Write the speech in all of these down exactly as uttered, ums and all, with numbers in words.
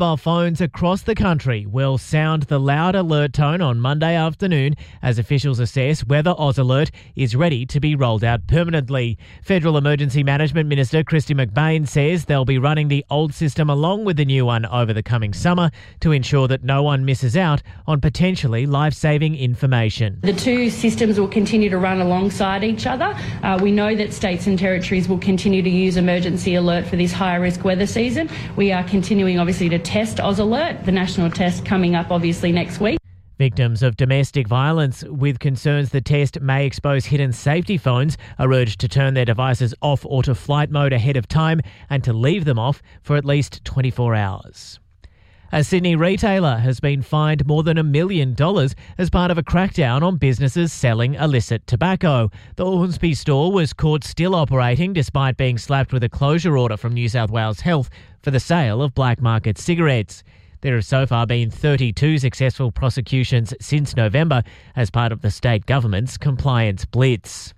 Mobile phones across the country will sound the loud alert tone on Monday afternoon as officials assess whether Oz Alert is ready to be rolled out permanently. Federal Emergency Management Minister Kristy McBain says they'll be running the old system along with the new one over the coming summer to ensure that no one misses out on potentially life-saving information. The two systems will continue to run alongside each other. Uh, we know that states and territories will continue to use Emergency Alert for this higher-risk weather season. We are continuing, obviously, to test Oz Alert, the national test coming up obviously next week. Victims of domestic violence with concerns the test may expose hidden safety phones are urged to turn their devices off or to flight mode ahead of time and to leave them off for at least twenty-four hours. A Sydney retailer has been fined more than a million dollars as part of a crackdown on businesses selling illicit tobacco. The Hornsby store was caught still operating despite being slapped with a closure order from New South Wales Health for the sale of black market cigarettes. There have so far been thirty-two successful prosecutions since November as part of the state government's compliance blitz.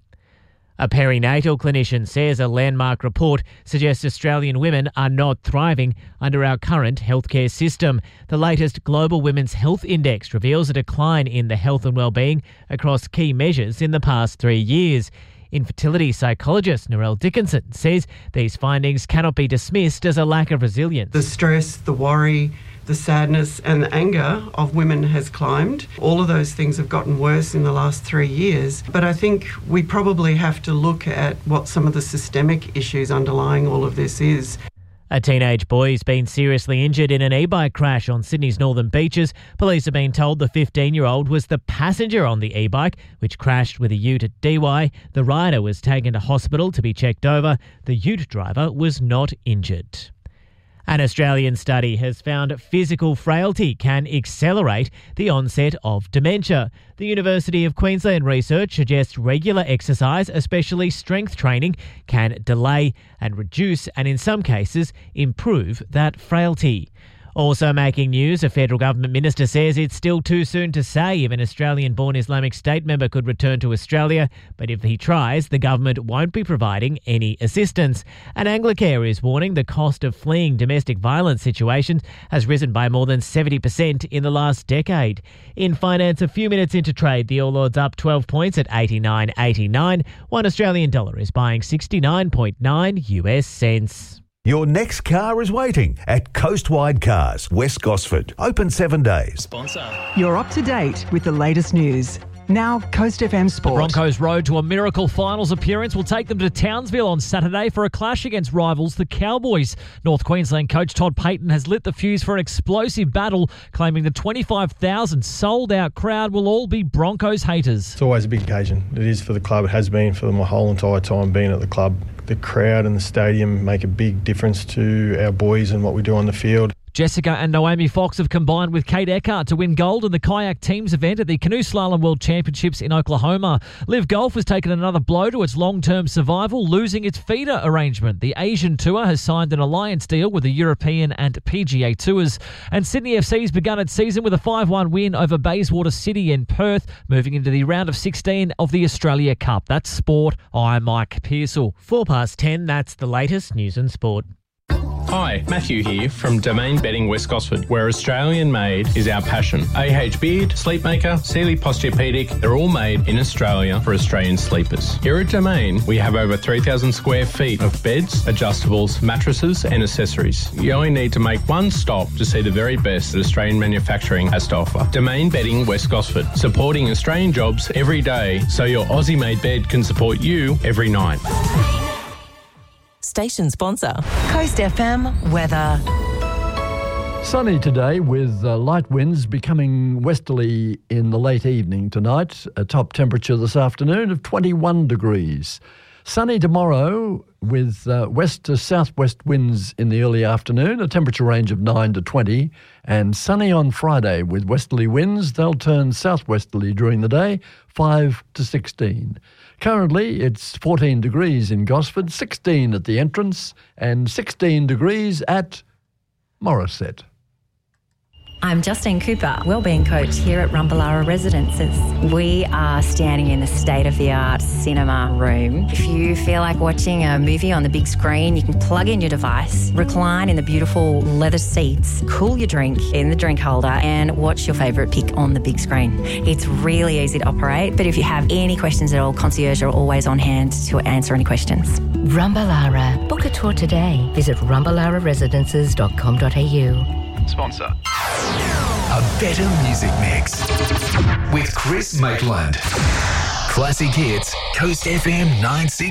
A perinatal clinician says a landmark report suggests Australian women are not thriving under our current healthcare system. The latest Global Women's Health Index reveals a decline in the health and well-being across key measures in the past three years. Infertility psychologist Narelle Dickinson says these findings cannot be dismissed as a lack of resilience. The stress, the worry, the sadness and the anger of women has climbed. All of those things have gotten worse in the last three years. But I think we probably have to look at what some of the systemic issues underlying all of this is. A teenage boy has been seriously injured in an e-bike crash on Sydney's northern beaches. Police have been told the fifteen-year-old was the passenger on the e-bike, which crashed with a ute at D Y. The rider was taken to hospital to be checked over. The ute driver was not injured. An Australian study has found physical frailty can accelerate the onset of dementia. The University of Queensland research suggests regular exercise, especially strength training, can delay and reduce and in some cases improve that frailty. Also making news, a federal government minister says it's still too soon to say if an Australian-born Islamic State member could return to Australia, but if he tries, the government won't be providing any assistance. And Anglicare is warning the cost of fleeing domestic violence situations has risen by more than seventy percent in the last decade. In finance, a few minutes into trade, the All Ords up twelve points at eighty-nine eighty-nine. One Australian dollar is buying sixty-nine point nine U S cents. Your next car is waiting at Coastwide Cars, West Gosford. Open seven days. Sponsor. You're up to date with the latest news. Now, Coast F M Sport. The Broncos' road to a miracle finals appearance will take them to Townsville on Saturday for a clash against rivals the Cowboys. North Queensland coach Todd Payton has lit the fuse for an explosive battle, claiming the twenty-five thousand sold-out crowd will all be Broncos haters. It's always a big occasion. It is for the club. It has been for my whole entire time being at the club. The crowd and the stadium make a big difference to our boys and what we do on the field. Jessica and Naomi Fox have combined with Kate Eckhart to win gold in the kayak teams event at the Canoe Slalom World Championships in Oklahoma. Liv Golf has taken another blow to its long-term survival, losing its feeder arrangement. The Asian Tour has signed an alliance deal with the European and P G A Tours. And Sydney F C's begun its season with a five one win over Bayswater City in Perth, moving into the round of sixteen of the Australia Cup. That's sport. I'm Mike Pearsall. Four past ten, that's the latest news and sport. Hi, Matthew here from Domain Bedding West Gosford, where Australian made is our passion. A H Beard, Sleepmaker, Sealy Posturepedic, they're all made in Australia for Australian sleepers. Here at Domain, we have over three thousand square feet of beds, adjustables, mattresses and accessories. You only need to make one stop to see the very best that Australian manufacturing has to offer. Domain Bedding West Gosford, supporting Australian jobs every day so your Aussie-made bed can support you every night. Station sponsor, Coast F M weather. Sunny today with uh, light winds becoming westerly in the late evening tonight. A top temperature this afternoon of twenty-one degrees. Sunny tomorrow with uh, west to southwest winds in the early afternoon, a temperature range of nine to twenty. And sunny on Friday with westerly winds. They'll turn southwesterly during the day, five to sixteen. Currently, it's fourteen degrees in Gosford, sixteen at the entrance, and sixteen degrees at Morisset. I'm Justine Cooper, Wellbeing Coach here at Rumballara Residences. We are standing in the state-of-the-art cinema room. If you feel like watching a movie on the big screen, you can plug in your device, recline in the beautiful leather seats, cool your drink in the drink holder and watch your favourite pick on the big screen. It's really easy to operate, but if you have any questions at all, concierge are always on hand to answer any questions. Rumballara. Book a tour today. Visit rumballara residences dot com dot a u. Sponsor. A better music mix with Chris Maitland. Classic hits, Coast F M nine six.